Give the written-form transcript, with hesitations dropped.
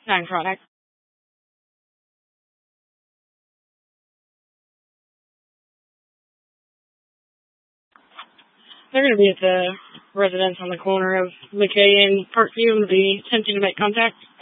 9 Frontenac. They're going to be at the residence on the corner of McKay and Parkview and be attempting to make contact.